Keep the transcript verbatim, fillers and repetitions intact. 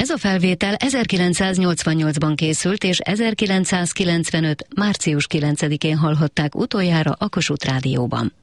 Ez a felvétel ezerkilencszáznyolcvannyolcban készült, és ezerkilencszázkilencvenöt. március kilencedikén hallhatták utoljára a Kossuth Rádióban.